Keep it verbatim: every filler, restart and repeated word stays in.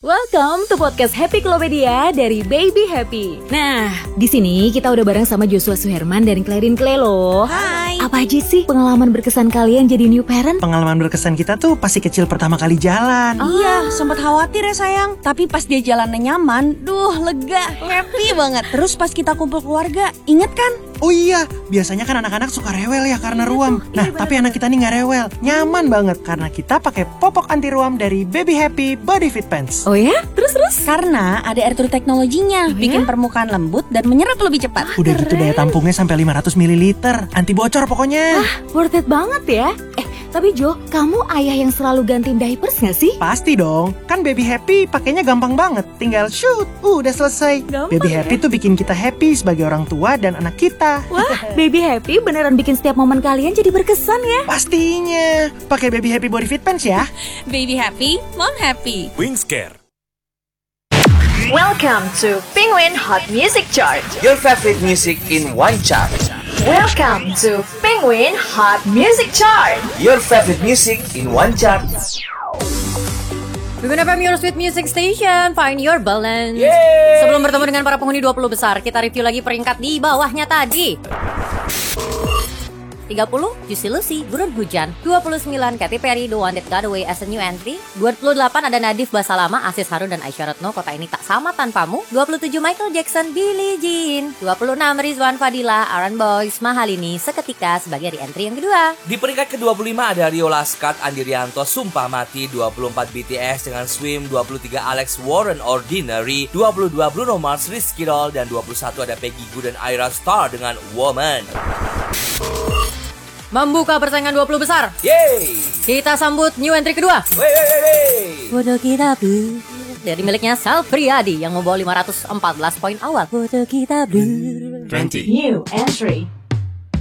Welcome to podcast Happy Klopedia dari Baby Happy. Nah, di sini kita udah bareng sama Joshua Suherman dan Clarin Clay loh. Hai. Apa aja sih pengalaman berkesan kalian jadi new parent? Pengalaman berkesan kita tuh pasti kecil pertama kali jalan. Oh. Iya, sempat khawatir ya sayang. Tapi pas dia jalannya nyaman, duh lega, happy banget. Terus pas kita kumpul keluarga, inget kan? Oh iya, biasanya kan anak-anak suka rewel ya karena ruam. Nah, iya, tapi anak kita nih nggak rewel, nyaman banget karena kita pakai popok anti ruam dari Baby Happy Body Fit Pants. Oh ya? Terus-terus? Karena ada air teknologinya, Oh, bikin ya? permukaan lembut dan menyerap lebih cepat. Udah gitu daya tampungnya sampai lima ratus mililiter, anti bocor pokoknya. Wah, worth it banget ya. Eh, tapi Jo, kamu ayah yang selalu gantiin diapers gak sih? Pasti dong, kan Baby Happy pakainya gampang banget, tinggal shoot, uh, udah selesai. Gampang Baby ya? Happy tuh bikin kita happy sebagai orang tua dan anak kita. Wah, Baby Happy beneran bikin setiap momen kalian jadi berkesan ya. Pastinya, pakai Baby Happy Body Fit Pants ya. Baby happy, mom happy. Wingscare. Welcome to Penguin Hot Music Chart. Your favorite music in one chart. Welcome to Penguin Hot Music Chart. Your favorite music in one chart. Penguin F M, your sweet music station. Find your balance. Yeay. Sebelum bertemu dengan para penghuni dua puluh besar, kita review lagi peringkat di bawahnya tadi. tiga puluh, Juicy Lucy, Gurun Hujan. Dua puluh sembilan, Katy Perry, The One That Got Away as a New Entry. Dua puluh delapan, ada Nadif Basalama, Aziz Harun, dan Aisyah Retno, Kota Ini Tak Sama Tanpamu. Dua puluh tujuh, Michael Jackson, Billie Jean. Dua puluh enam, Rizwan Fadila, Aaron Boys, Mahalini, Seketika sebagai re-entry yang kedua. Di peringkat ke dua puluh lima ada Rio Laskat, Andi Rianto, Sumpah Mati. Dua puluh empat, B T S dengan Swim. Dua puluh tiga, Alex Warren, Ordinary. Dua puluh dua, Bruno Mars, Rizky Roll. Dan dua puluh satu ada Peggy Gou dan Ira Star dengan Woman. Membuka persaingan dua puluh besar, Yeay! kita sambut new entry kedua. Wey, wey, wey, wey. Foto kita blur, dari miliknya Sal Priadi yang membawa lima ratus empat belas poin awal. Foto kita blur. twenty. New entry.